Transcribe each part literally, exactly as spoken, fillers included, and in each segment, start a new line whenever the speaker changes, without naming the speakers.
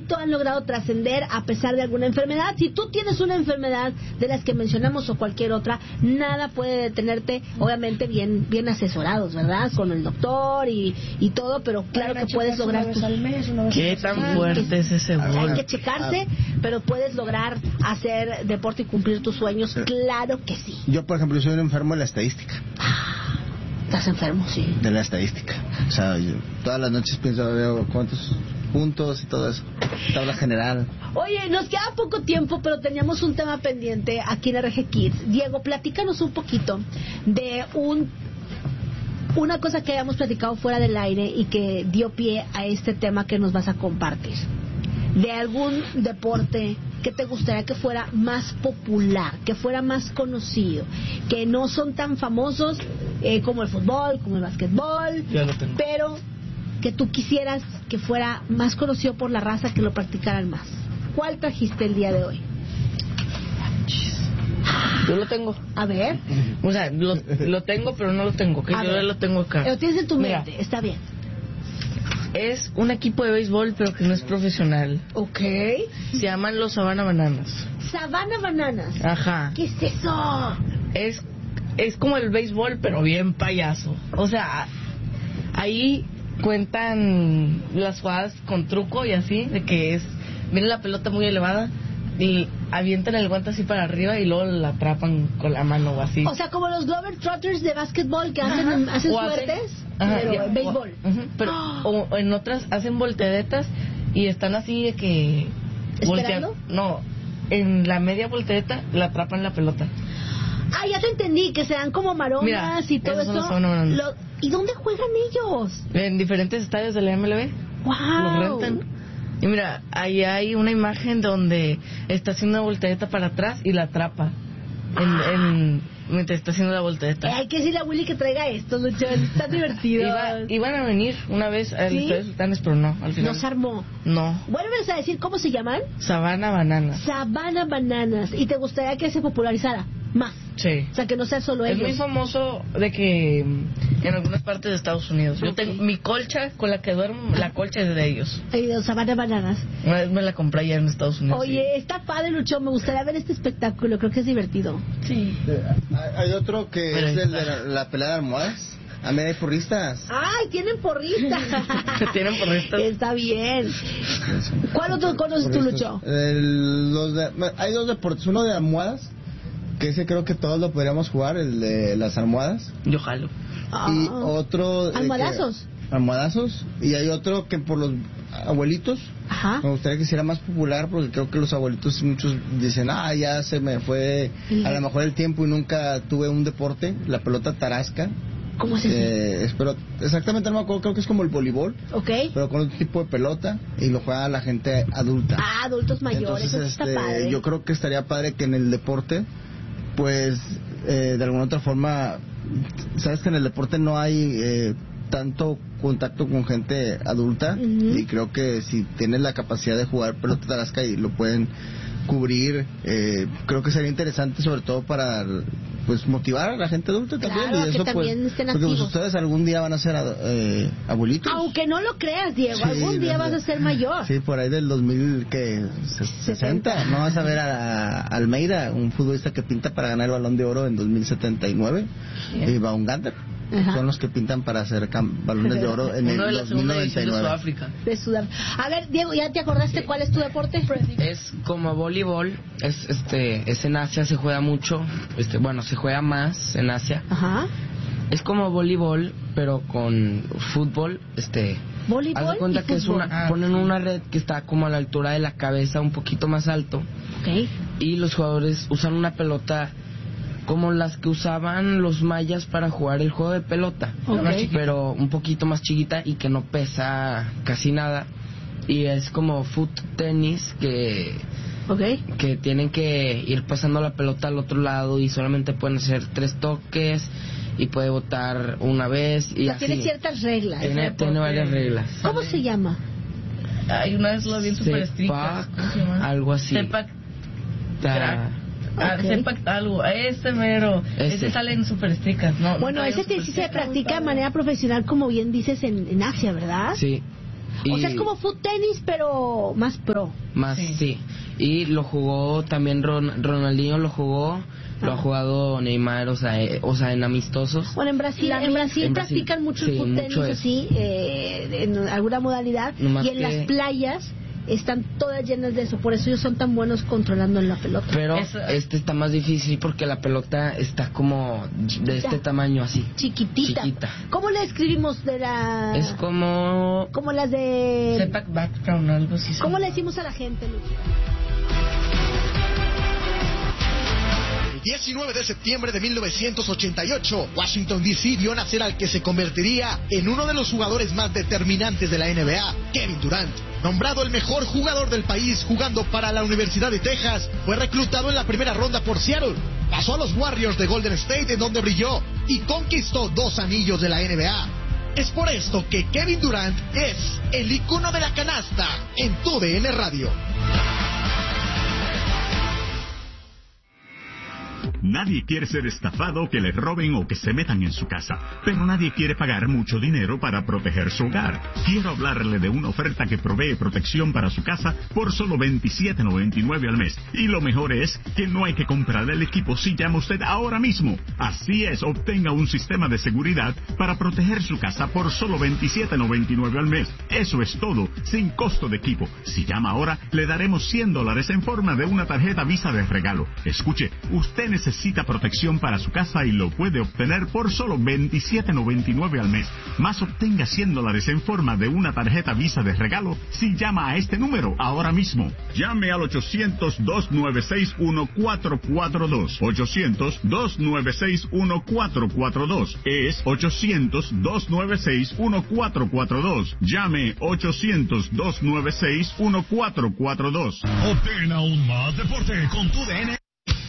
éxito, han logrado trascender a pesar de alguna enfermedad. Si tú tienes una enfermedad de las que mencionamos o cualquier otra, nada puede detenerte, obviamente bien bien asesorados, ¿verdad? Con el doctor y, y todo, pero claro que puedes lograr tu...
¿Qué tan fuerte es ese gol?
Hay que checarse, pero puedes lograr hacer deporte y cumplir tus sueños, claro que sí.
Yo, por ejemplo, soy un enfermo de la estadística.
Estás enfermo, sí.
De la estadística. O sea, yo todas las noches pienso, veo cuántos puntos y todo eso. Tabla general.
Oye, nos queda poco tiempo, pero teníamos un tema pendiente aquí en R G Kids. Diego, platícanos un poquito de un una cosa que habíamos platicado fuera del aire y que dio pie a este tema que nos vas a compartir. De algún deporte que te gustaría que fuera más popular, que fuera más conocido, que no son tan famosos eh, como el fútbol, como el básquetbol, pero que tú quisieras que fuera más conocido por la raza, que lo practicaran más. ¿Cuál trajiste el día de hoy?
Yo lo tengo.
A ver.
O sea, lo, lo tengo, pero no lo tengo. Que
A
yo
ver.
lo tengo acá.
Lo tienes en tu
Mira,
mente, está bien.
Es un equipo de béisbol, pero que no es profesional.
Ok.
Se llaman los Savannah Bananas.
Savannah Bananas.
Ajá.
¿Qué es eso?
Es, es como el béisbol, pero bien payaso. O sea, ahí cuentan las jugadas con truco y así, de que es, viene la pelota muy elevada y avientan el guante así para arriba y luego la atrapan con la mano o así.
O sea, como los Glover Trotters de básquetbol que hacen, hacen
O hacen-
suertes,
Ajá,
pero
ya,
en béisbol.
O, ujú, pero,
¡Oh!
o en otras hacen volteretas y están así de que...
¿Esperando?
voltean- no, en la media voltereta la atrapan la pelota.
Ah, ya te entendí, que se dan como maromas
Mira,
y todo
esos son
eso.
los Savannah Bananas.
Lo- ¿Y dónde juegan ellos?
En diferentes estadios de la M L B.
¡Wow!
Los rentan. Y mira, ahí hay una imagen donde está haciendo una voltereta para atrás y la atrapa. En, en, mientras está haciendo la
Eh,
voltereta.
hay que decirle a Willy que traiga esto, Lucho. Está divertido.
Iba, iban a venir una vez al
¿Sí?
Estadio Sultanes, pero no, al final.
No se armó.
No.
Vuelves a decir cómo se llaman.
Savannah Bananas.
Savannah Bananas. ¿Y te gustaría que se popularizara más?
Sí.
O sea, que no sea solo
Es
ellos.
muy famoso de que mm, en algunas partes de Estados Unidos. Yo
Ok.
tengo mi colcha con la que duermo, la colcha es de ellos.
Y de los Savannah Bananas.
Una vez me la compré allá en Estados Unidos.
Oye, está padre, Lucho. Me gustaría ver este espectáculo. Creo que es divertido.
Sí.
Hay, hay otro que
Pero
es
ahí
el de
está.
la, la pelea de almohadas. A mí hay porristas.
¡Ay, tienen porristas!
¿Tienen porristas?
Está bien. ¿Cuál otro conoces tú, Lucho?
El- los de- hay dos deportes. Uno de almohadas, que ese creo que todos lo podríamos jugar, el de las almohadas.
Yo jalo.
Y
Ah.
otro... de que-
¿Almohadazos?
almohadazos. Y hay otro que por los abuelitos.
Ajá.
Me gustaría que sea más popular porque creo que los abuelitos muchos dicen, ah, ya se me fue a lo mejor el tiempo y nunca tuve un deporte, la pelota tarasca.
¿Cómo es eso?
Eh, espero, exactamente no me acuerdo, creo que es como el voleibol,
¿Ok?
pero con otro tipo de pelota y lo juega la gente adulta.
Ah, adultos mayores.
Entonces,
Eso está
este,
padre.
yo creo que estaría padre que en el deporte, pues, eh, de alguna otra forma, sabes que en el deporte no hay eh, tanto contacto con gente adulta.
Ujú.
Y creo que si tienes la capacidad de jugar pelota tarasca y lo pueden cubrir, eh, creo que sería interesante, sobre todo para pues motivar a la gente adulta también.
Claro,
Y
que
eso
también
pues,
estén
porque pues,
activos.
ustedes algún día van a ser eh, abuelitos.
Aunque no lo creas, Diego,
Sí,
algún día
desde-
vas a ser mayor.
Sí, por ahí del dos mil sesenta. No vas a ver a, a Almeida, un futbolista que pinta para ganar el Balón de Oro en dos mil setenta y nueve. Y Baumgartner.
Ajá.
Son los que pintan para hacer cam- balones de oro en el
Uno de la segunda división de
dos mil noventa y nueve.
Sudáfrica.
De sudar. A ver, Diego, ¿ya te acordaste cuál es tu deporte?
Es como voleibol, es este es en Asia, se juega mucho, este bueno, se juega más en Asia.
Ajá.
Es como voleibol, pero con fútbol, este
Voleibol
haz de cuenta
y
que es
fútbol.
una ponen una red que está como a la altura de la cabeza, un poquito más alto,
Ok.
y los jugadores usan una pelota como las que usaban los mayas para jugar el juego de pelota,
Ok.
pero un poquito más chiquita y que no pesa casi nada, y es como foot tenis que
Ok.
que tienen que ir pasando la pelota al otro lado y solamente pueden hacer tres toques y puede botar una vez y
O sea,
así.
tiene ciertas reglas.
Tiene, tiene varias reglas.
¿Cómo se llama?
Ay, una vez lo vi en super estrictas.
Sepak,
¿Cómo se llama?
algo así.
Sepak,
Ta-
ah,
Ok.
Sepak algo. Ese mero.
Ese.
Ese sale en super estrictas, ¿no?
Bueno,
No
ese
traía
que sí se
Superstricas.
practica de manera profesional, como bien dices, en, en Asia, ¿verdad?
Sí. Y
o sea, es como foot tenis, pero más pro.
Más, sí. sí. Y lo jugó también Ron, Ronaldinho, lo jugó, lo ha jugado Neymar, o sea, eh, o sea, en amistosos.
Bueno, en Brasil, en Brasil, en Brasil practican mucho
sí,
el foot tenis,
mucho
así, eh, en alguna modalidad,
Nomás
y en
que...
las playas están todas llenas de eso, por eso ellos son tan buenos controlando la pelota.
Pero
eso...
este está más difícil porque la pelota está como de este tamaño así.
Chiquitita.
Chiquita.
¿Cómo le escribimos de la...?
Es como...
Como las de...
Setback background, algo así.
¿Cómo le decimos a la gente, Lucio?
diecinueve de septiembre de mil novecientos ochenta y ocho, Washington D C vio nacer al que se convertiría en uno de los jugadores más determinantes de la N B A, Kevin Durant. Nombrado el mejor jugador del país jugando para la Universidad de Texas, fue reclutado en la primera ronda por Seattle. Pasó a los Warriors de Golden State, en donde brilló y conquistó dos anillos de la N B A. Es por esto que Kevin Durant es el icono de la canasta en T U D N Radio.
Nadie quiere ser estafado, que le roben o que se metan en su casa, pero nadie quiere pagar mucho dinero para proteger su hogar. Quiero hablarle de una oferta que provee protección para su casa por solo veintisiete noventa y nueve al mes. Y lo mejor es que no hay que comprar el equipo si llama usted ahora mismo. Así es, obtenga un sistema de seguridad para proteger su casa por solo veintisiete noventa y nueve al mes. Eso es todo, sin costo de equipo. Si llama ahora, le daremos cien dólares en forma de una tarjeta Visa de regalo. Escuche, usted necesita Necesita protección para su casa y lo puede obtener por solo veintisiete noventa y nueve al mes. Más obtenga cien dólares en forma de una tarjeta Visa de regalo si llama a este número ahora mismo. Llame al ochocientos, dos nueve seis, uno cuatro cuatro dos. ochocientos, dos nueve seis, uno cuatro cuatro dos. Es ochocientos, dos nueve seis, uno cuatro cuatro dos. Llame ochocientos, dos nueve seis, uno cuatro cuatro dos.
Obtén aún más deporte con T U D N.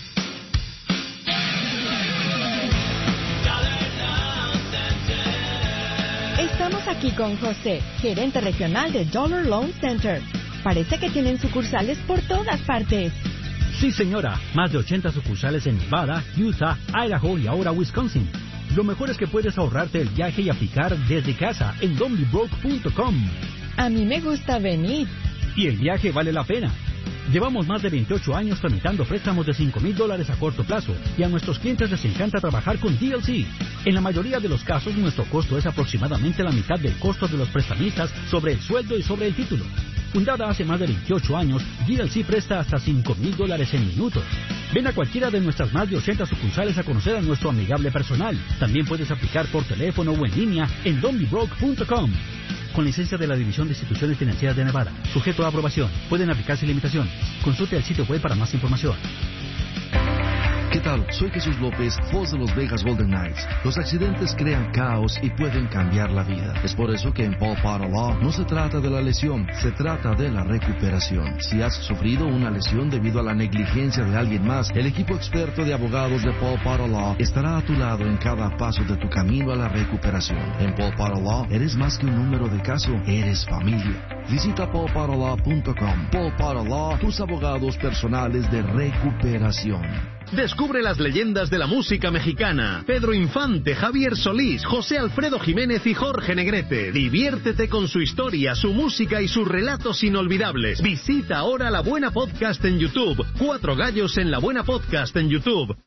Estamos aquí con José, gerente regional de Dollar Loan Center. Parece que tienen sucursales por todas partes.
Sí, señora. Más de ochenta sucursales en Nevada, Utah, Idaho y ahora Wisconsin. Lo mejor es que puedes ahorrarte el viaje y aplicar desde casa en donbybroke punto com.
A mí me gusta venir.
Y el viaje vale la pena. Llevamos más de veintiocho años tramitando préstamos de cinco mil dólares a corto plazo y a nuestros clientes les encanta trabajar con D L C. En la mayoría de los casos, nuestro costo es aproximadamente la mitad del costo de los prestamistas sobre el sueldo y sobre el título. Fundada hace más de veintiocho años, D L C presta hasta cinco mil dólares en minutos. Ven a cualquiera de nuestras más de ochenta sucursales a conocer a nuestro amigable personal. También puedes aplicar por teléfono o en línea en donbybroke punto com. Con licencia de la División de Instituciones Financieras de Nevada. Sujeto a aprobación. Pueden aplicarse limitaciones. Consulte el sitio web para más información.
¿Qué tal? Soy Jesús López, voz de los Vegas Golden Knights. Los accidentes crean caos y pueden cambiar la vida. Es por eso que en Paul Potter Law no se trata de la lesión, se trata de la recuperación. Si has sufrido una lesión debido a la negligencia de alguien más, el equipo experto de abogados de Paul Potter Law estará a tu lado en cada paso de tu camino a la recuperación. En Paul Potter Law eres más que un número de caso, eres familia. Visita paul potter law punto com. Paul Potter Law, tus abogados personales de recuperación.
Descubre las leyendas de la música mexicana. Pedro Infante, Javier Solís, José Alfredo Jiménez y Jorge Negrete. Diviértete con su historia, su música y sus relatos inolvidables. Visita ahora La Buena Podcast en YouTube. Cuatro Gallos en La Buena Podcast en YouTube.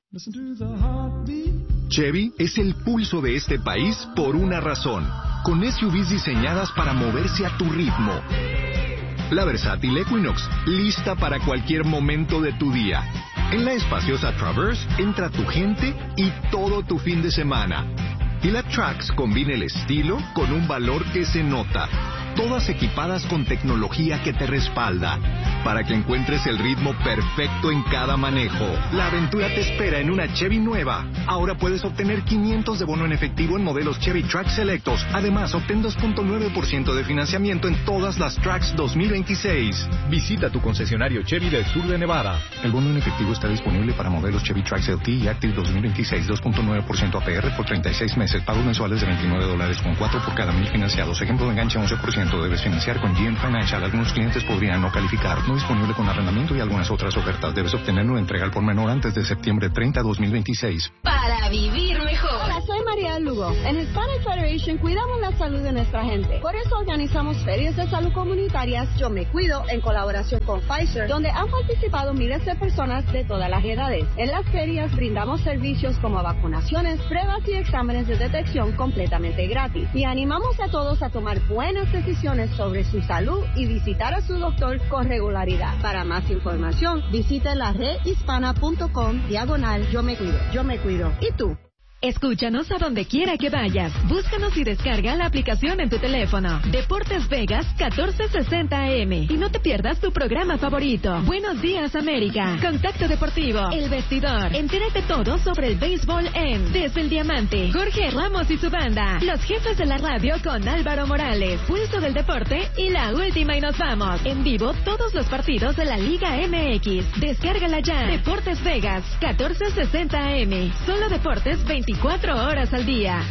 Chevy es el pulso de este país por una razón. Con S U Vs diseñadas para moverse a tu ritmo. La versátil Equinox, lista para cualquier momento de tu día. En la espaciosa Traverse entra tu gente y todo tu fin de semana. Y la Trax combina el estilo con un valor que se nota. Todas equipadas con tecnología que te respalda, para que encuentres el ritmo perfecto en cada manejo. La aventura te espera en una Chevy nueva. Ahora puedes obtener quinientos de bono en efectivo en modelos Chevy Trax selectos. Además, obtén dos punto nueve por ciento de financiamiento en todas las Trax dos mil veintiséis.
Visita tu concesionario Chevy del sur de Nevada.
El bono en efectivo está disponible para modelos Chevy Trax L T y Active dos mil veintiséis, dos punto nueve por ciento A P R por treinta y seis meses. Pagos mensuales de veintinueve dólares con cuatro por cada mil financiados. Ejemplo de enganche once por ciento. Debes financiar con G M Financial. Algunos clientes podrían no calificar. No disponible con arrendamiento y algunas otras ofertas. Debes obtener una entrega al por menor antes de septiembre treinta, dos mil veintiséis.
Para vivir mejor.
Hola, soy María
María Lugo. En Hispanic Federation cuidamos la salud de nuestra gente. Por eso organizamos ferias de salud comunitarias Yo Me Cuido en colaboración con Pfizer, donde han participado miles de personas de todas las edades. En las ferias brindamos servicios como vacunaciones, pruebas y exámenes de detección completamente gratis. Y animamos a todos a tomar buenas decisiones sobre su salud y visitar a su doctor con regularidad. Para más información, visite la red hispana punto com diagonal Yo Me Cuido. Yo Me Cuido. ¿Y tú?
Escúchanos a donde quiera que vayas. Búscanos y descarga la aplicación en tu teléfono. Deportes Vegas catorce sesenta A M. Y no te pierdas tu programa favorito. Buenos días, América. Contacto Deportivo. El Vestidor. Entérate todo sobre el béisbol en Desde el Diamante. Jorge Ramos y su banda. Los jefes de la radio con Álvaro Morales. Pulso del Deporte y la última y nos vamos. En vivo todos los partidos de la Liga M X. Descárgala ya. Deportes Vegas catorce sesenta A M. Solo deportes veinticuatro horas al día.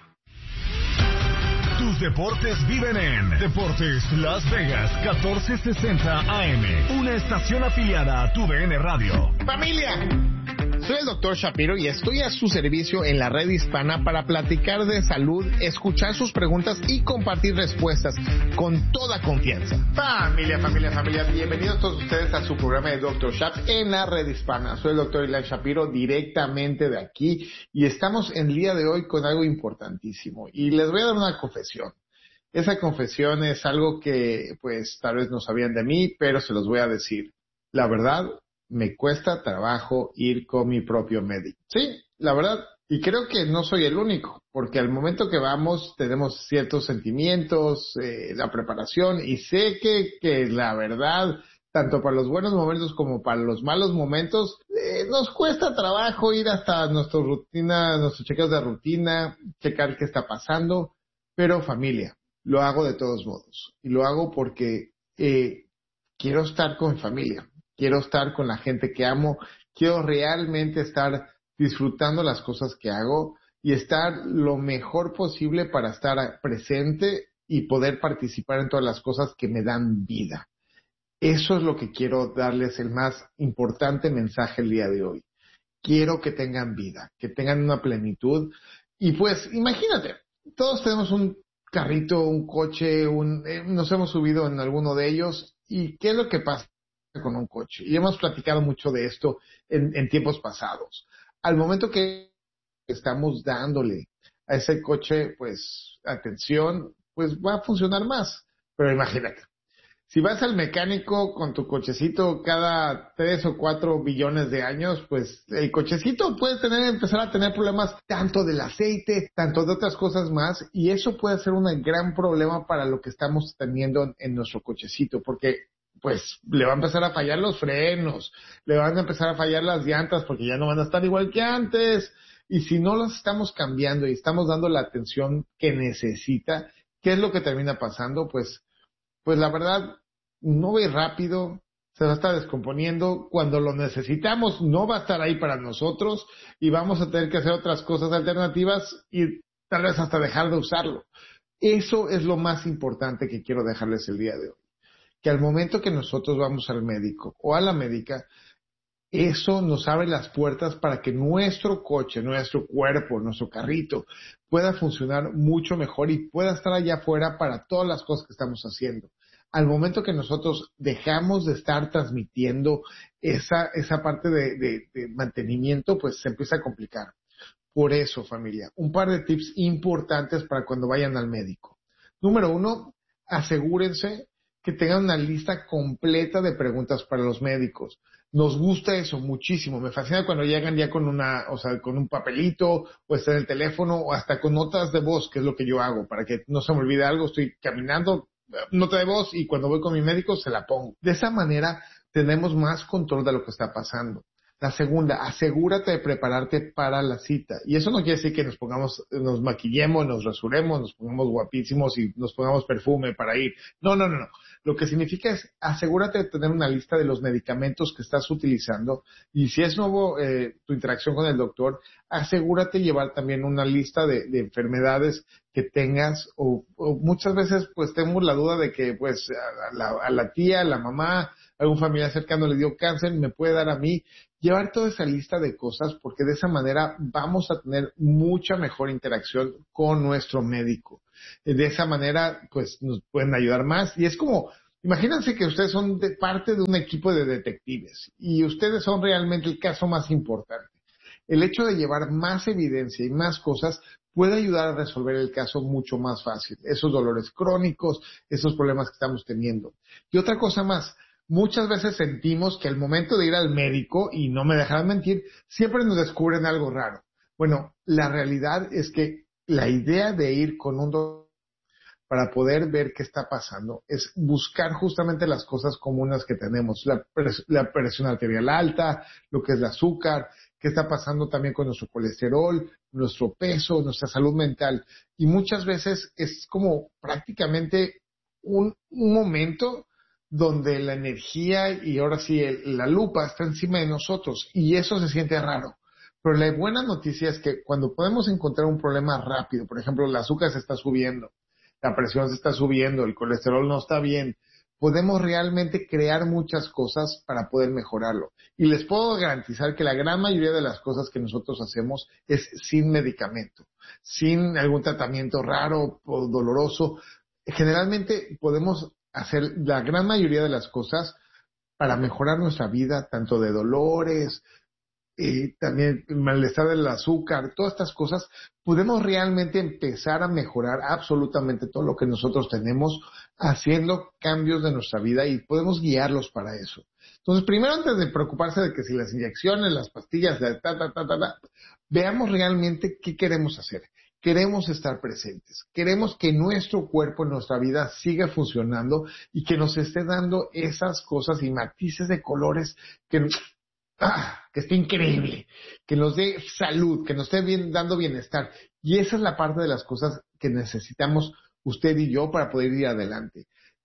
Tus deportes viven en Deportes Las Vegas catorce sesenta A M, una estación afiliada a Tu D N Radio.
¡Familia! Soy el doctor Shapiro y estoy a su servicio en la red hispana para platicar de salud, escuchar sus preguntas y compartir respuestas con toda confianza. Familia, familia, familia, bienvenidos todos ustedes a su programa de doctor Shap en la red hispana. Soy el doctor Eli Shapiro directamente de aquí y estamos en el día de hoy con algo importantísimo y les voy a dar una confesión. Esa confesión es algo que pues tal vez no sabían de mí, pero se los voy a decir. La verdad, me cuesta trabajo ir con mi propio médico. Sí, la verdad, y creo que no soy el único, porque al momento que vamos tenemos ciertos sentimientos, eh, la preparación, y sé que, que la verdad, tanto para los buenos momentos como para los malos momentos, eh, nos cuesta trabajo ir hasta nuestra rutina, nuestros chequeos de rutina, checar qué está pasando, pero familia, lo hago de todos modos, y lo hago porque eh, quiero estar con mi familia. Quiero estar con la gente que amo, quiero realmente estar disfrutando las cosas que hago y estar lo mejor posible para estar presente y poder participar en todas las cosas que me dan vida. Eso es lo que quiero darles el más importante mensaje el día de hoy. Quiero que tengan vida, que tengan una plenitud. Y pues, imagínate, todos tenemos un carrito, un coche, un, eh, nos hemos subido en alguno de ellos. ¿Y qué es lo que pasa con un coche? Y hemos platicado mucho de esto en, en tiempos pasados. Al momento que estamos dándole a ese coche, pues, atención, pues va a funcionar más. Pero imagínate, si vas al mecánico con tu cochecito cada tres o cuatro billones de años, pues el cochecito puede tener, empezar a tener problemas tanto del aceite, tanto de otras cosas más, y eso puede ser un gran problema para lo que estamos teniendo en, en nuestro cochecito, porque pues le va a empezar a fallar los frenos, le van a empezar a fallar las llantas porque ya no van a estar igual que antes. Y si no las estamos cambiando y estamos dando la atención que necesita, ¿qué es lo que termina pasando? Pues, pues la verdad, no va a ir rápido, se va a estar descomponiendo. Cuando lo necesitamos, no va a estar ahí para nosotros y vamos a tener que hacer otras cosas alternativas y tal vez hasta dejar de usarlo. Eso es lo más importante que quiero dejarles el día de hoy. Que al momento que nosotros vamos al médico o a la médica, eso nos abre las puertas para que nuestro coche, nuestro cuerpo, nuestro carrito pueda funcionar mucho mejor y pueda estar allá afuera para todas las cosas que estamos haciendo. Al momento que nosotros dejamos de estar transmitiendo esa, esa parte de, de, de mantenimiento, pues se empieza a complicar. Por eso, familia, un par de tips importantes para cuando vayan al médico. Número uno, asegúrense que tengan una lista completa de preguntas para los médicos. Nos gusta eso muchísimo. Me fascina cuando llegan ya con una, o sea, con un papelito, o está en el teléfono, o hasta con notas de voz, que es lo que yo hago, para que no se me olvide algo. Estoy caminando, nota de voz, y cuando voy con mi médico se la pongo. De esa manera tenemos más control de lo que está pasando. La segunda, asegúrate de prepararte para la cita. Y eso no quiere decir que nos pongamos, nos maquillemos, nos rasuremos, nos pongamos guapísimos y nos pongamos perfume para ir. No, no, no, no. Lo que significa es asegúrate de tener una lista de los medicamentos que estás utilizando. Y si es nuevo eh, tu interacción con el doctor, asegúrate de llevar también una lista de, de enfermedades que tengas. O, o muchas veces pues tenemos la duda de que pues a la, a la tía, a la mamá, algún familiar cercano le dio cáncer, me puede dar a mí. llevar toda esa lista de cosas, porque de esa manera vamos a tener mucha mejor interacción con nuestro médico. De esa manera, pues, nos pueden ayudar más. Y es como, imagínense que ustedes son de parte de un equipo de detectives y ustedes son realmente el caso más importante. El hecho de llevar más evidencia y más cosas puede ayudar a resolver el caso mucho más fácil. Esos dolores crónicos, esos problemas que estamos teniendo. Y otra cosa más, muchas veces sentimos que al momento de ir al médico, y no me dejarán mentir, siempre nos descubren algo raro. Bueno, la realidad es que la idea de ir con un doctor para poder ver qué está pasando es buscar justamente las cosas comunes que tenemos, la, pres- la presión arterial alta, lo que es el azúcar, qué está pasando también con nuestro colesterol, nuestro peso, nuestra salud mental. Y muchas veces es como prácticamente un, un momento donde la energía y ahora sí el, la lupa está encima de nosotros y eso se siente raro. Pero la buena noticia es que cuando podemos encontrar un problema rápido, por ejemplo, el azúcar se está subiendo, la presión se está subiendo, el colesterol no está bien, podemos realmente crear muchas cosas para poder mejorarlo. Y les puedo garantizar que la gran mayoría de las cosas que nosotros hacemos es sin medicamento, sin algún tratamiento raro o doloroso. Generalmente podemos hacer la gran mayoría de las cosas para mejorar nuestra vida, tanto de dolores, eh, también el malestar del azúcar, todas estas cosas, podemos realmente empezar a mejorar absolutamente todo lo que nosotros tenemos haciendo cambios de nuestra vida y podemos guiarlos para eso. Entonces, primero, antes de preocuparse de que si las inyecciones, las pastillas, de ta, ta, ta, ta, ta, veamos realmente qué queremos hacer. Queremos estar presentes, queremos que nuestro cuerpo, nuestra vida siga funcionando y que nos esté dando esas cosas y matices de colores que, ah, que esté increíble, que nos dé salud, que nos esté bien, dando bienestar. Y esa es la parte de las cosas que necesitamos usted y yo para poder ir adelante.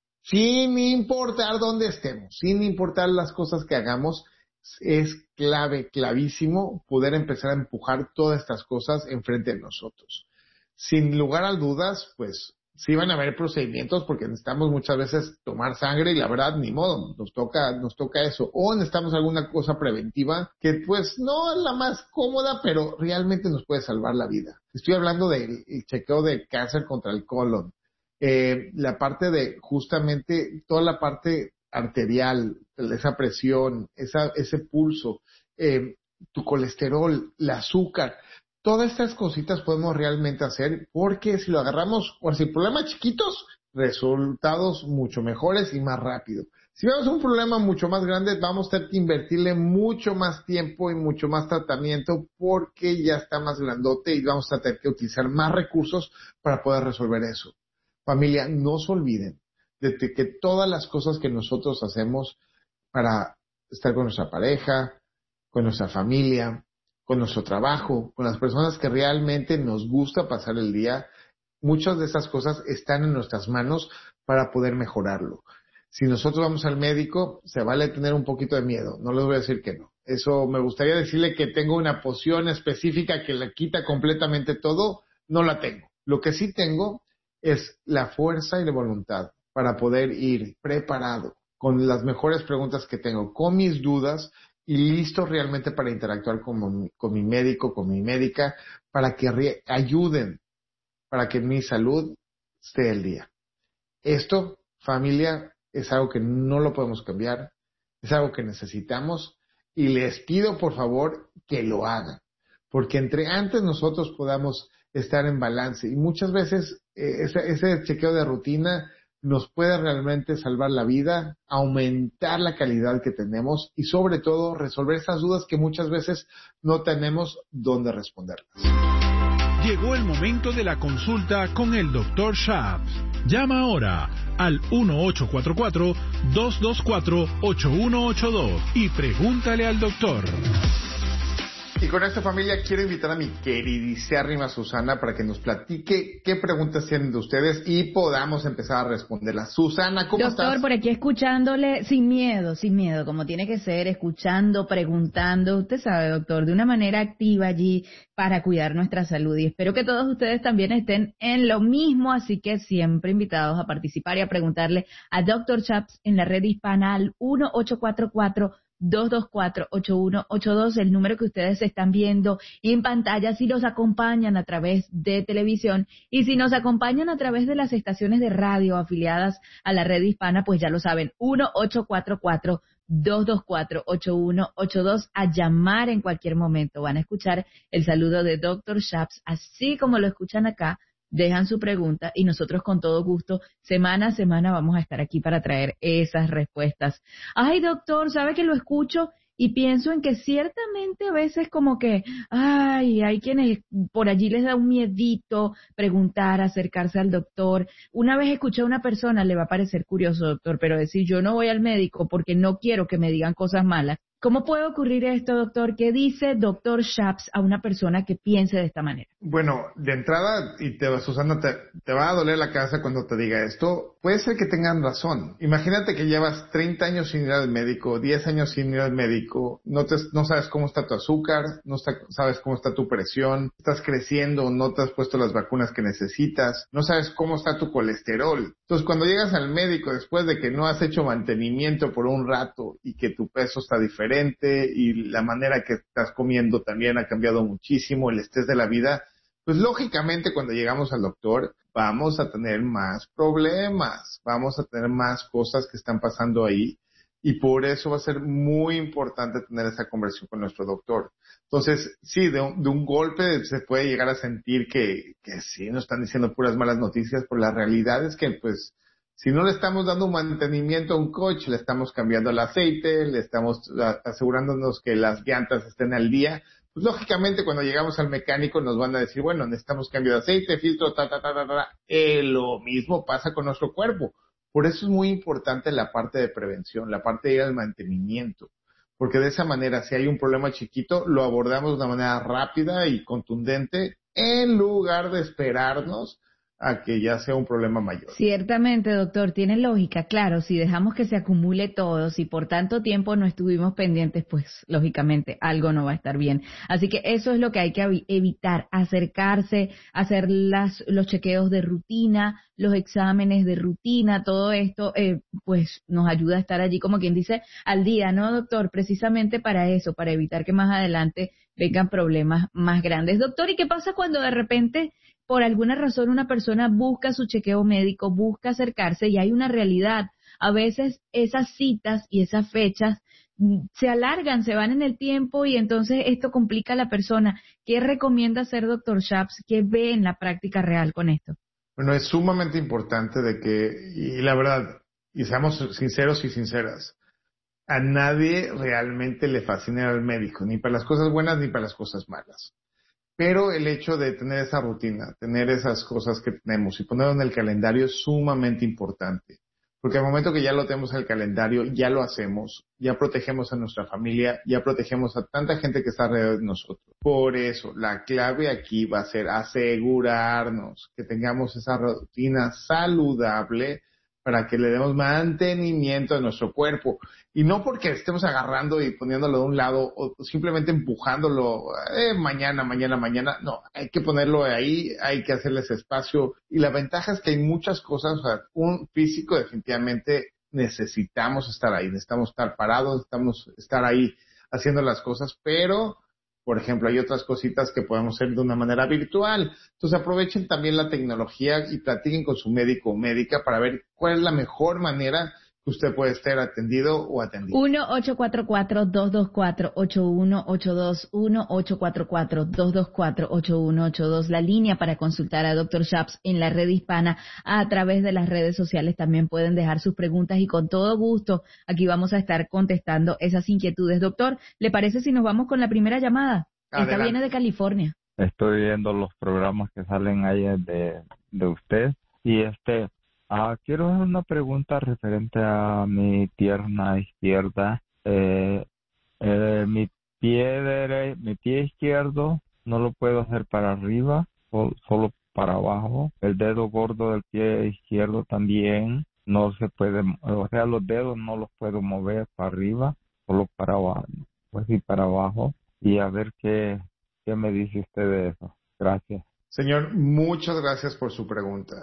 Sin importar dónde estemos, sin importar las cosas que hagamos, es clave, clavísimo poder empezar a empujar todas estas cosas enfrente de nosotros. Sin lugar a dudas, pues sí van a haber procedimientos porque necesitamos muchas veces tomar sangre y la verdad ni modo, nos toca, nos toca eso. O necesitamos alguna cosa preventiva que pues no es la más cómoda, pero realmente nos puede salvar la vida. Estoy hablando del chequeo de cáncer contra el colon, eh, la parte de justamente toda la parte arterial, esa presión, esa, ese pulso, eh, tu colesterol, el azúcar, todas estas cositas podemos realmente hacer porque si lo agarramos, o si problemas chiquitos, resultados mucho mejores y más rápido. Si vemos un problema mucho más grande, vamos a tener que invertirle mucho más tiempo y mucho más tratamiento porque ya está más grandote y vamos a tener que utilizar más recursos para poder resolver eso. Familia, no se olviden de que todas las cosas que nosotros hacemos para estar con nuestra pareja, con nuestra familia, con nuestro trabajo, con las personas que realmente nos gusta pasar el día, muchas de esas cosas están en nuestras manos para poder mejorarlo. Si nosotros vamos al médico, se vale tener un poquito de miedo, no les voy a decir que no. Eso me gustaría decirle que tengo una poción específica que le quita completamente todo, no la tengo. Lo que sí tengo es la fuerza y la voluntad para poder ir preparado con las mejores preguntas que tengo, con mis dudas y listo realmente para interactuar con mi, con mi médico, con mi médica, para que re- ayuden, para que mi salud esté al día. Esto, familia, es algo que no lo podemos cambiar, es algo que necesitamos y les pido por favor que lo hagan, porque entre antes nosotros podamos estar en balance y muchas veces eh, ese, ese chequeo de rutina nos puede realmente salvar la vida, aumentar la calidad que tenemos y sobre todo resolver esas dudas que muchas veces no tenemos dónde responderlas.
Llegó el momento de la consulta con el doctor Shaps. Llama ahora al uno ocho cuatro cuatro, dos dos cuatro, ocho uno ocho dos y pregúntale al doctor.
Y con esta familia quiero invitar a mi queridísima Susana para que nos platique qué preguntas tienen de ustedes y podamos empezar a responderlas. Susana, ¿cómo
Doctor,
estás?
por aquí escuchándole sin miedo, sin miedo, como tiene que ser, escuchando, preguntando, usted sabe, doctor, de una manera activa allí para cuidar nuestra salud. Y espero que todos ustedes también estén en lo mismo, así que siempre invitados a participar y a preguntarle a doctor Shaps en la red hispana al uno ocho cuatro cuatro, dos dos cuatro, ocho uno ocho dos, el número que ustedes están viendo en pantalla si los acompañan a través de televisión, y si nos acompañan a través de las estaciones de radio afiliadas a la red hispana, pues ya lo saben, uno ocho cuatro cuatro, dos dos cuatro, ocho uno ocho dos, a llamar en cualquier momento. Van a escuchar el saludo de doctor Shaps, así como lo escuchan acá. Dejan su pregunta y nosotros con todo gusto, semana a semana, vamos a estar aquí para traer esas respuestas. Ay, doctor, ¿sabe que lo escucho? Y pienso en que ciertamente a veces como que, ay, hay quienes por allí les da un miedito preguntar, acercarse al doctor. Una vez escuché a una persona, le va a parecer curioso, doctor, pero decir, yo no voy al médico porque no quiero que me digan cosas malas. ¿Cómo puede ocurrir esto, doctor? ¿Qué dice doctor Shaps a una persona que piense de esta manera?
Bueno, de entrada, y te, Susana, te, te va a doler la cabeza cuando te diga esto, puede ser que tengan razón. Imagínate que llevas treinta años sin ir al médico, diez años sin ir al médico, no, te, no sabes cómo está tu azúcar, no está, sabes cómo está tu presión, estás creciendo, no te has puesto las vacunas que necesitas, no sabes cómo está tu colesterol. Entonces, cuando llegas al médico después de que no has hecho mantenimiento por un rato y que tu peso está diferente, y la manera que estás comiendo también ha cambiado muchísimo, el estrés de la vida, pues lógicamente cuando llegamos al doctor vamos a tener más problemas, vamos a tener más cosas que están pasando ahí, y por eso va a ser muy importante tener esa conversación con nuestro doctor. Entonces, sí, de un, de un golpe se puede llegar a sentir que, que sí, nos están diciendo puras malas noticias, pero la realidad es que pues si no le estamos dando un mantenimiento a un coche, le estamos cambiando el aceite, le estamos asegurándonos que las llantas estén al día, pues lógicamente cuando llegamos al mecánico nos van a decir, bueno, necesitamos cambio de aceite, filtro, ta, ta, ta, ta, ta. Eh, lo mismo pasa con nuestro cuerpo. Por eso es muy importante la parte de prevención, la parte de ir al mantenimiento. Porque de esa manera, si hay un problema chiquito, lo abordamos de una manera rápida y contundente, en lugar de esperarnos a que ya sea un problema mayor.
Ciertamente, doctor, tiene lógica. Claro, si dejamos que se acumule todo, si por tanto tiempo no estuvimos pendientes, pues lógicamente algo no va a estar bien. Así que eso es lo que hay que evitar, acercarse, hacer las, los chequeos de rutina, los exámenes de rutina, todo esto eh, pues nos ayuda a estar allí, como quien dice, al día, ¿no, doctor? Precisamente para eso, para evitar que más adelante vengan problemas más grandes. Doctor, ¿y qué pasa cuando de repente por alguna razón una persona busca su chequeo médico, busca acercarse y hay una realidad? A veces esas citas y esas fechas se alargan, se van en el tiempo y entonces esto complica a la persona. ¿Qué recomienda hacer, doctor Shaps? ¿Qué ve en la práctica real con esto?
Bueno, es sumamente importante de que, y la verdad, y seamos sinceros y sinceras, a nadie realmente le fascina al médico, ni para las cosas buenas ni para las cosas malas. Pero el hecho de tener esa rutina, tener esas cosas que tenemos y ponerlo en el calendario es sumamente importante. Porque al momento que ya lo tenemos en el calendario, ya lo hacemos, ya protegemos a nuestra familia, ya protegemos a tanta gente que está alrededor de nosotros. Por eso, la clave aquí va a ser asegurarnos que tengamos esa rutina saludable para que le demos mantenimiento a nuestro cuerpo. Y no porque estemos agarrando y poniéndolo de un lado o simplemente empujándolo eh, mañana, mañana, mañana. No, hay que ponerlo ahí, hay que hacerles espacio. Y la ventaja es que hay muchas cosas. O sea, un físico definitivamente necesitamos estar ahí, necesitamos estar parados, necesitamos estar ahí haciendo las cosas, pero por ejemplo, hay otras cositas que podemos hacer de una manera virtual. Entonces aprovechen también la tecnología y platiquen con su médico o médica para ver cuál es la mejor manera que usted puede estar atendido o atendido.
uno ocho cuatro cuatro, dos dos cuatro, ocho uno ocho dos, uno ocho cuatro cuatro, dos dos cuatro, ocho uno ocho dos, la línea para consultar a doctor Shaps en la red hispana. A través de las redes sociales también pueden dejar sus preguntas y con todo gusto aquí vamos a estar contestando esas inquietudes. Doctor, ¿le parece si nos vamos con la primera llamada? Adelante. Esta viene de California.
Estoy viendo los programas que salen ahí de, de usted y este... Ah, quiero hacer una pregunta referente a mi pierna izquierda. Eh, eh, mi pie dere- mi pie izquierdo no lo puedo hacer para arriba, o solo para abajo. El dedo gordo del pie izquierdo también no se puede, o sea, los dedos no los puedo mover para arriba, solo para abajo, pues sí, para abajo. Y a ver qué, qué me dice usted de eso. Gracias.
Señor, muchas gracias por su pregunta.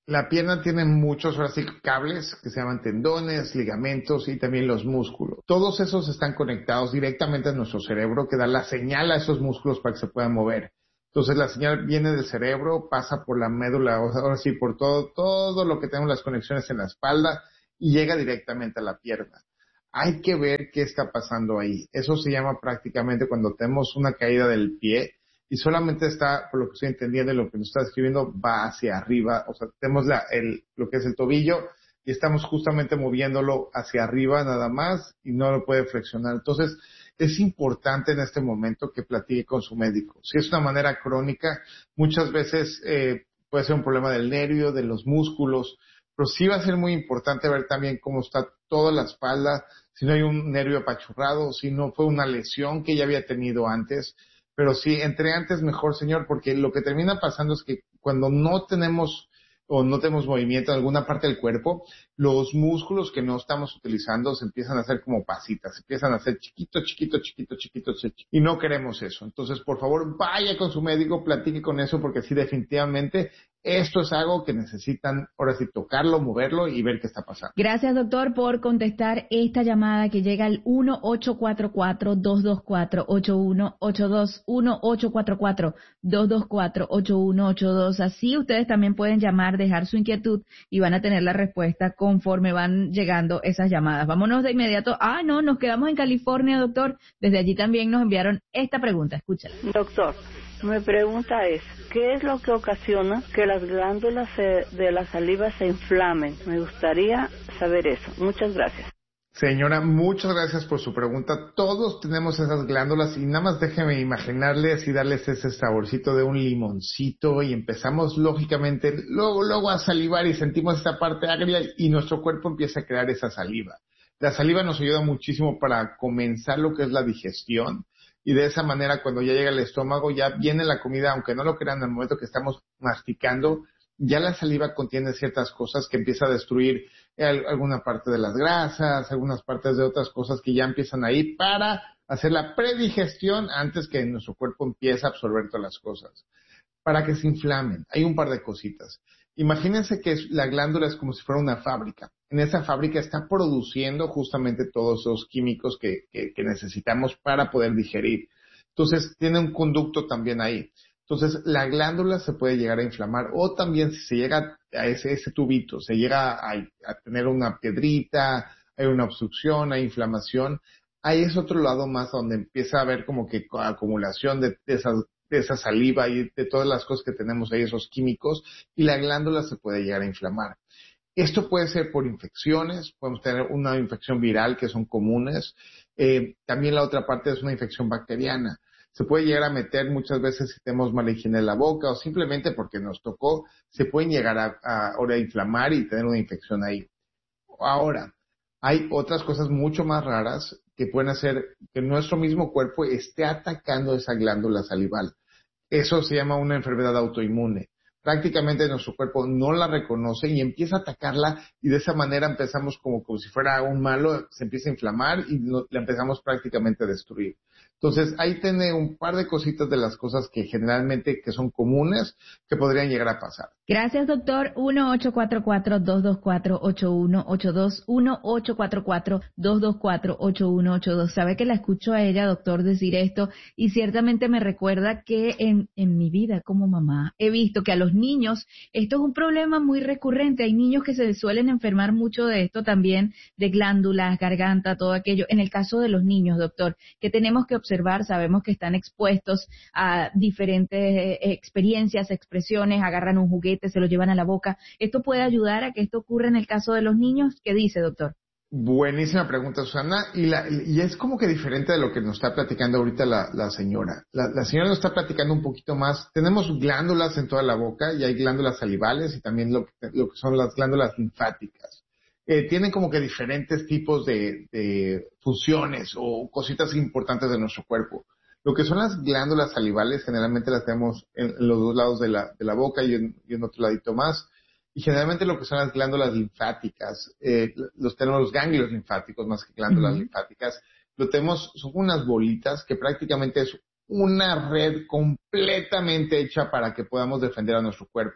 La pierna tiene muchos ahora sí, cables que se llaman tendones, ligamentos y también los músculos. Todos esos están conectados directamente a nuestro cerebro que da la señal a esos músculos para que se puedan mover. Entonces la señal viene del cerebro, pasa por la médula, ahora sí por todo, todo lo que tenemos las conexiones en la espalda y llega directamente a la pierna. Hay que ver qué está pasando ahí. Eso se llama prácticamente cuando tenemos una caída del pie y solamente está, por lo que estoy entendiendo y lo que nos está escribiendo, va hacia arriba. O sea, tenemos la, el, lo que es el tobillo y estamos justamente moviéndolo hacia arriba nada más y no lo puede flexionar. Entonces, es importante en este momento que platique con su médico. Si es una manera crónica, muchas veces eh, puede ser un problema del nervio, de los músculos, pero sí va a ser muy importante ver también cómo está toda la espalda, si no hay un nervio apachurrado, si no fue una lesión que ya había tenido antes. Pero sí, entre antes mejor, señor, porque lo que termina pasando es que cuando no tenemos o no tenemos movimiento en alguna parte del cuerpo, los músculos que no estamos utilizando se empiezan a hacer como pasitas, se empiezan a hacer chiquito, chiquito, chiquito, chiquito, chiquito, y no queremos eso. Entonces, por favor, vaya con su médico, platique con eso, porque sí, definitivamente, esto es algo que necesitan, ahora sí, tocarlo, moverlo y ver qué está pasando.
Gracias, doctor, por contestar esta llamada que llega al uno ocho cuatro cuatro, dos dos cuatro, ocho uno ocho dos, uno ocho cuatro cuatro, dos dos cuatro, ocho uno ocho dos. Así ustedes también pueden llamar, dejar su inquietud y van a tener la respuesta conforme van llegando esas llamadas. Vámonos de inmediato. Ah, no, nos quedamos en California, doctor. Desde allí también nos enviaron esta pregunta. Escúchala.
Doctor, mi pregunta es, ¿qué es lo que ocasiona que las glándulas de la saliva se inflamen? Me gustaría saber eso. Muchas gracias.
Señora, muchas gracias por su pregunta. Todos tenemos esas glándulas y nada más déjeme imaginarles y darles ese saborcito de un limoncito y empezamos lógicamente luego, luego a salivar y sentimos esta parte agria y nuestro cuerpo empieza a crear esa saliva. La saliva nos ayuda muchísimo para comenzar lo que es la digestión y de esa manera cuando ya llega al estómago ya viene la comida, aunque no lo crean en el momento que estamos masticando, ya la saliva contiene ciertas cosas que empieza a destruir alguna parte de las grasas, algunas partes de otras cosas que ya empiezan ahí para hacer la predigestión antes que nuestro cuerpo empiece a absorber todas las cosas. Para que se inflamen, hay un par de cositas. Imagínense que la glándula es como si fuera una fábrica. En esa fábrica está produciendo justamente todos esos químicos que, que, que necesitamos para poder digerir. Entonces, tiene un conducto también ahí. Entonces, la glándula se puede llegar a inflamar o también si se llega a ese, ese tubito, se llega a, a tener una piedrita, hay una obstrucción, hay inflamación, ahí es otro lado más donde empieza a haber como que acumulación de, de, esa, de esa saliva y de todas las cosas que tenemos ahí, esos químicos, y la glándula se puede llegar a inflamar. Esto puede ser por infecciones, podemos tener una infección viral que son comunes, eh, también la otra parte es una infección bacteriana. Se puede llegar a meter muchas veces si tenemos mala higiene en la boca o simplemente porque nos tocó, se pueden llegar a, a, ahora a inflamar y tener una infección ahí. Ahora, hay otras cosas mucho más raras que pueden hacer que nuestro mismo cuerpo esté atacando esa glándula salival. Eso se llama una enfermedad autoinmune. Prácticamente nuestro cuerpo no la reconoce y empieza a atacarla y de esa manera empezamos como, como si fuera un malo, se empieza a inflamar y no, la empezamos prácticamente a destruir. Entonces, ahí tiene un par de cositas de las cosas que generalmente que son comunes que podrían llegar a pasar.
Gracias, doctor. uno ocho cuatro cuatro, dos dos cuatro, ocho uno ocho dos, uno ocho cuatro cuatro, dos dos cuatro, ocho uno ocho dos. Sabe que la escucho a ella, doctor, decir esto y ciertamente me recuerda que en, en mi vida como mamá he visto que a los niños esto es un problema muy recurrente. Hay niños que se suelen enfermar mucho de esto también, de glándulas, garganta, todo aquello. En el caso de los niños, doctor, que tenemos que observar, sabemos que están expuestos a diferentes eh, experiencias, expresiones, agarran un juguete, se lo llevan a la boca. ¿Esto puede ayudar a que esto ocurra en el caso de los niños? ¿Qué dice, doctor?
Buenísima pregunta, Susana. Y, la, y es como que diferente de lo que nos está platicando ahorita la, la señora. La, la señora nos está platicando un poquito más. Tenemos glándulas en toda la boca y hay glándulas salivales y también lo que, lo que son las glándulas linfáticas. Eh, tienen como que diferentes tipos de, de funciones o cositas importantes de nuestro cuerpo. Lo que son las glándulas salivales generalmente las tenemos en, en los dos lados de la, de la boca y en, y en otro ladito más. Y generalmente lo que son las glándulas linfáticas, eh, los tenemos los ganglios linfáticos más que glándulas uh-huh. linfáticas, lo tenemos, son unas bolitas que prácticamente es una red completamente hecha para que podamos defender a nuestro cuerpo.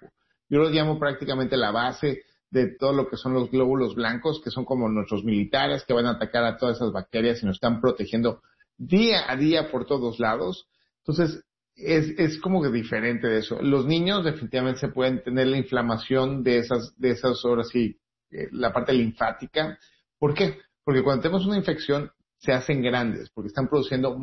Yo los llamo prácticamente la base de todo lo que son los glóbulos blancos, que son como nuestros militares que van a atacar a todas esas bacterias y nos están protegiendo día a día por todos lados. Entonces, es, es como que diferente de eso. Los niños definitivamente se pueden tener la inflamación de esas, de esas horas sí, eh, la parte linfática. ¿Por qué? Porque cuando tenemos una infección, se hacen grandes, porque están produciendo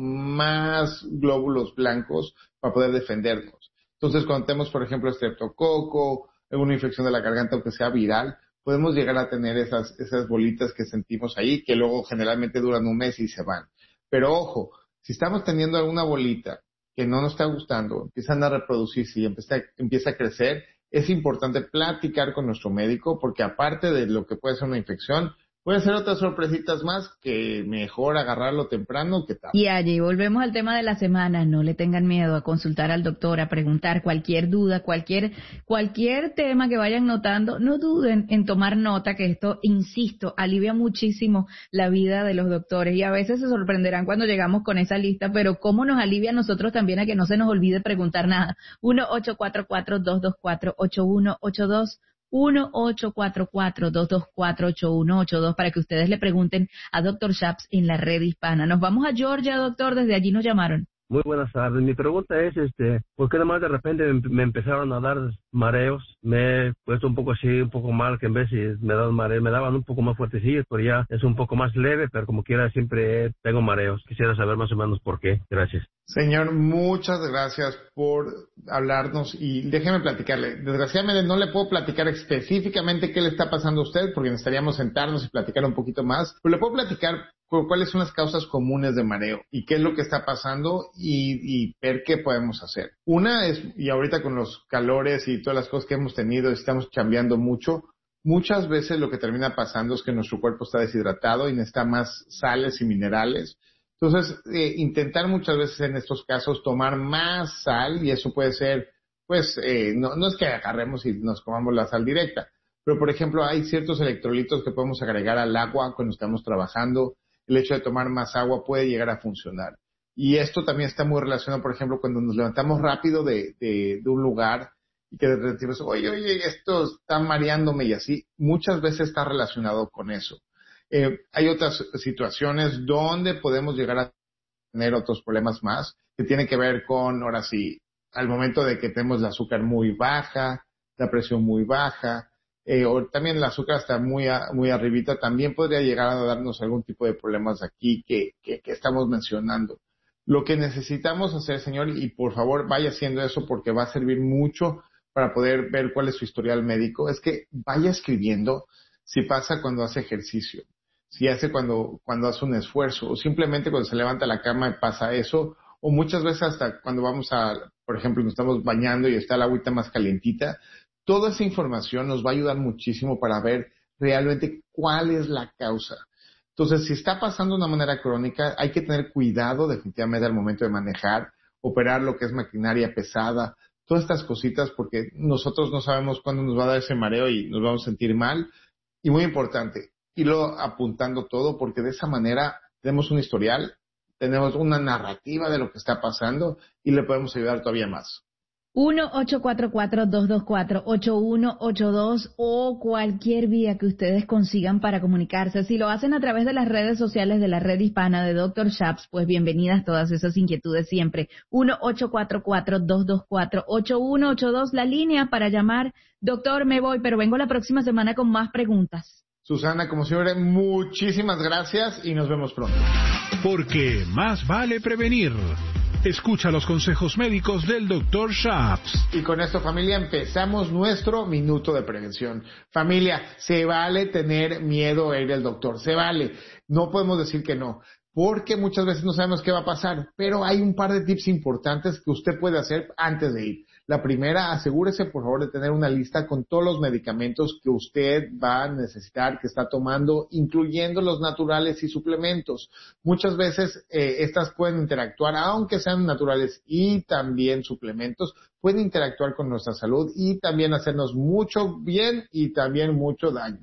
más glóbulos blancos para poder defendernos. Entonces, cuando tenemos, por ejemplo, estreptococo, alguna infección de la garganta, aunque sea viral, podemos llegar a tener esas, esas bolitas que sentimos ahí, que luego generalmente duran un mes y se van. Pero ojo, si estamos teniendo alguna bolita que no nos está gustando, empiezan a reproducirse y empieza, empieza a crecer, es importante platicar con nuestro médico, porque aparte de lo que puede ser una infección, puede ser otras sorpresitas más que mejor agarrarlo temprano que tarde.
Y allí volvemos al tema de la semana. No le tengan miedo a consultar al doctor, a preguntar cualquier duda, cualquier cualquier tema que vayan notando. No duden en tomar nota, que esto, insisto, alivia muchísimo la vida de los doctores. Y a veces se sorprenderán cuando llegamos con esa lista, pero cómo nos alivia a nosotros también a que no se nos olvide preguntar nada. uno ocho cuatro cuatro, dos dos cuatro, ocho uno ocho dos uno ocho cuatro cuatro, dos dos cuatro, ocho uno ocho dos para que ustedes le pregunten a doctor Shaps en la red hispana. Nos vamos a Georgia, doctor, desde allí nos llamaron.
Muy buenas tardes. Mi pregunta es, este, ¿por qué nomás de repente me empezaron a dar mareos? Me he puesto un poco así, un poco mal, que en vez de me daban mareos, me daban un poco más fuertecillos, pero ya es un poco más leve, pero como quiera siempre tengo mareos. Quisiera saber más o menos por qué. Gracias.
Señor, muchas gracias por hablarnos y déjeme platicarle. Desgraciadamente no le puedo platicar específicamente qué le está pasando a usted, porque necesitaríamos sentarnos y platicar un poquito más, pero le puedo platicar cuáles son las causas comunes de mareo y qué es lo que está pasando y, y ver qué podemos hacer. Una es, y ahorita con los calores y todas las cosas que hemos tenido, estamos cambiando mucho, muchas veces lo que termina pasando es que nuestro cuerpo está deshidratado y necesita más sales y minerales. Entonces, eh, intentar muchas veces en estos casos tomar más sal, y eso puede ser, pues, eh, no, no es que agarremos y nos comamos la sal directa, pero por ejemplo hay ciertos electrolitos que podemos agregar al agua cuando estamos trabajando. El hecho de tomar más agua puede llegar a funcionar. Y esto también está muy relacionado, por ejemplo, cuando nos levantamos rápido de, de, de un lugar y que de repente decimos, oye, oye, esto está mareándome y así, muchas veces está relacionado con eso. Eh, hay otras situaciones donde podemos llegar a tener otros problemas más que tienen que ver con, ahora sí, al momento de que tenemos el azúcar muy baja, la presión muy baja, Eh, o también el azúcar está muy a, muy arribita, también podría llegar a darnos algún tipo de problemas aquí que, que, que estamos mencionando. Lo que necesitamos hacer, señor, y por favor vaya haciendo eso porque va a servir mucho para poder ver cuál es su historial médico, es que vaya escribiendo si pasa cuando hace ejercicio, si hace cuando, cuando hace un esfuerzo, o simplemente cuando se levanta la cama y pasa eso, o muchas veces hasta cuando vamos a, por ejemplo, nos estamos bañando y está la agüita más calientita. Toda esa información nos va a ayudar muchísimo para ver realmente cuál es la causa. Entonces, si está pasando de una manera crónica, hay que tener cuidado definitivamente al momento de manejar, operar lo que es maquinaria pesada, todas estas cositas, porque nosotros no sabemos cuándo nos va a dar ese mareo y nos vamos a sentir mal. Y muy importante, irlo apuntando todo, porque de esa manera tenemos un historial, tenemos una narrativa de lo que está pasando y le podemos ayudar todavía más.
uno ocho cuatro cuatro, dos dos cuatro, ocho uno ocho dos o cualquier vía que ustedes consigan para comunicarse. Si lo hacen a través de las redes sociales de la red hispana de doctor Shaps, pues bienvenidas todas esas inquietudes siempre. uno ocho cuatro cuatro, dos dos cuatro, ocho uno ocho dos, la línea para llamar. Doctor, me voy, pero vengo la próxima semana con más preguntas.
Susana, como siempre, muchísimas gracias y nos vemos pronto.
Porque más vale prevenir. Escucha los consejos médicos del doctor Shaps.
Y con esto, familia, empezamos nuestro minuto de prevención. Familia, se vale tener miedo a ir al doctor, se vale. No podemos decir que no, porque muchas veces no sabemos qué va a pasar, pero hay un par de tips importantes que usted puede hacer antes de ir. La primera, asegúrese por favor de tener una lista con todos los medicamentos que usted va a necesitar, que está tomando, incluyendo los naturales y suplementos. Muchas veces eh, estas pueden interactuar, aunque sean naturales y también suplementos, pueden interactuar con nuestra salud y también hacernos mucho bien y también mucho daño.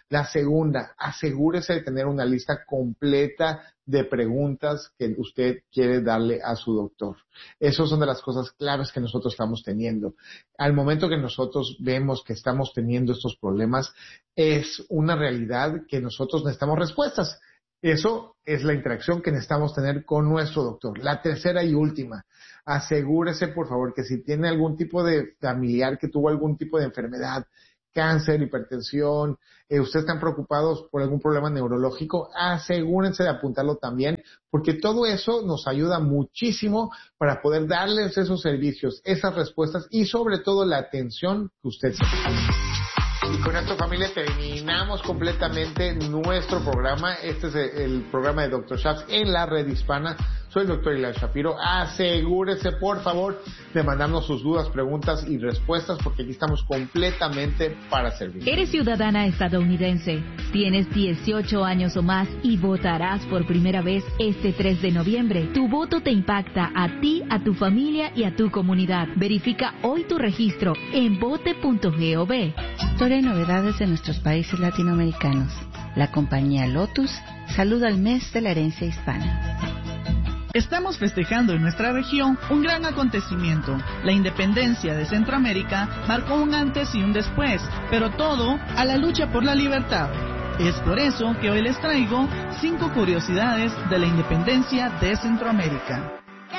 La segunda, asegúrese de tener una lista completa de preguntas que usted quiere darle a su doctor. Esas son de las cosas claves que nosotros estamos teniendo. Al momento que nosotros vemos que estamos teniendo estos problemas, es una realidad que nosotros necesitamos respuestas. Eso es la interacción que necesitamos tener con nuestro doctor. La tercera y última, asegúrese por favor que si tiene algún tipo de familiar que tuvo algún tipo de enfermedad, cáncer, hipertensión, eh, ustedes están preocupados por algún problema neurológico, asegúrense de apuntarlo también, porque todo eso nos ayuda muchísimo para poder darles esos servicios, esas respuestas y sobre todo la atención que usted se Y con esto, familia, terminamos completamente nuestro programa. Este es el programa de doctor Shaps en la red hispana. Soy el doctor Ilan Shapiro. Asegúrese, por favor, de mandarnos sus dudas, preguntas y respuestas, porque aquí estamos completamente para servir.
Eres ciudadana estadounidense, tienes dieciocho años o más y votarás por primera vez este tres de noviembre. Tu voto te impacta a ti, a tu familia y a tu comunidad. Verifica hoy tu registro en vote punto gov.
Historia y novedades de nuestros países latinoamericanos. La compañía Lotus saluda al mes de la herencia hispana.
Estamos festejando en nuestra región un gran acontecimiento. La independencia de Centroamérica marcó un antes y un después, pero todo a la lucha por la libertad. Es por eso que hoy les traigo cinco curiosidades de la independencia de Centroamérica.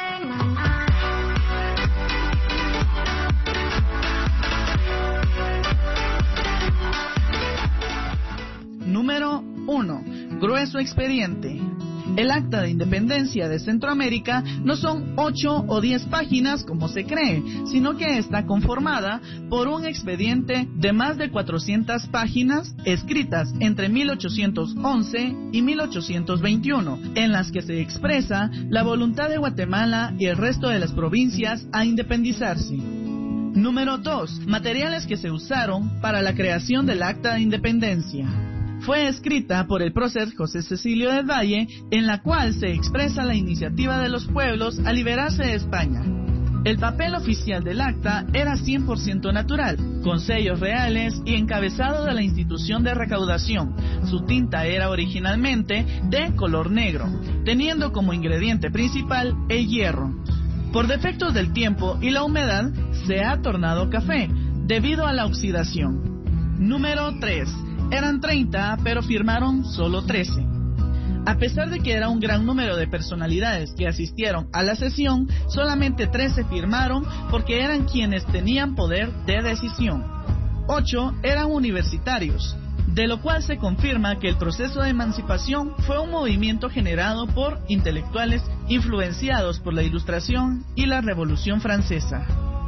Número uno. Grueso expediente. El Acta de Independencia de Centroamérica no son ocho o diez páginas como se cree, sino que está conformada por un expediente de más de cuatrocientas páginas escritas entre mil ochocientos once y mil ochocientos veintiuno, en las que se expresa la voluntad de Guatemala y el resto de las provincias a independizarse. Número dos. Materiales que se usaron para la creación del Acta de Independencia. Fue escrita por el prócer José Cecilio del Valle, en la cual se expresa la iniciativa de los pueblos a liberarse de España. El papel oficial del acta era cien por ciento natural, con sellos reales y encabezado de la institución de recaudación. Su tinta era originalmente de color negro, teniendo como ingrediente principal el hierro. Por defectos del tiempo y la humedad, se ha tornado café, debido a la oxidación. Número tres. Eran treinta, pero firmaron solo trece. A pesar de que era un gran número de personalidades que asistieron a la sesión, solamente trece firmaron porque eran quienes tenían poder de decisión. ocho eran universitarios, de lo cual se confirma que el proceso de emancipación fue un movimiento generado por intelectuales influenciados por la Ilustración y la Revolución Francesa.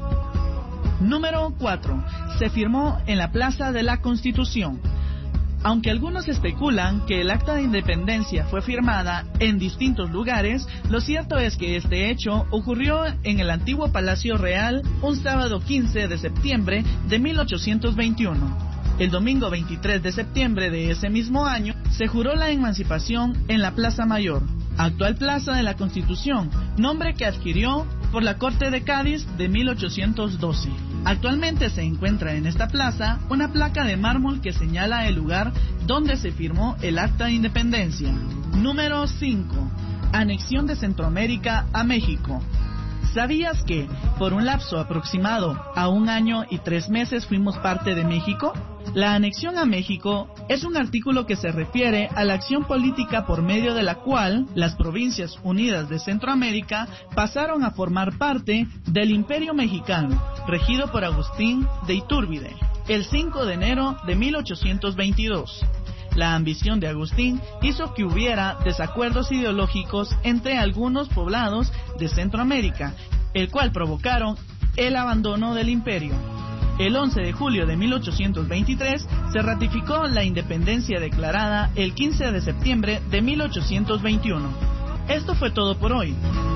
Número cuatro. Se firmó en la Plaza de la Constitución. Aunque algunos especulan que el Acta de Independencia fue firmada en distintos lugares, lo cierto es que este hecho ocurrió en el antiguo Palacio Real un sábado quince de septiembre de mil ochocientos veintiuno. El domingo veintitrés de septiembre de ese mismo año se juró la emancipación en la Plaza Mayor, actual Plaza de la Constitución, nombre que adquirió por la Corte de Cádiz de mil ochocientos doce. Actualmente se encuentra en esta plaza una placa de mármol que señala el lugar donde se firmó el Acta de Independencia. Número cinco. Anexión de Centroamérica a México. ¿Sabías que, por un lapso aproximado a un año y tres meses fuimos parte de México? La anexión a México es un artículo que se refiere a la acción política por medio de la cual las Provincias Unidas de Centroamérica pasaron a formar parte del Imperio Mexicano, regido por Agustín de Iturbide, el cinco de enero de mil ochocientos veintidós. La ambición de Agustín hizo que hubiera desacuerdos ideológicos entre algunos poblados de Centroamérica, el cual provocaron el abandono del imperio. El once de julio de mil ochocientos veintitrés se ratificó la independencia declarada el quince de septiembre de mil ochocientos veintiuno. Esto fue todo por hoy.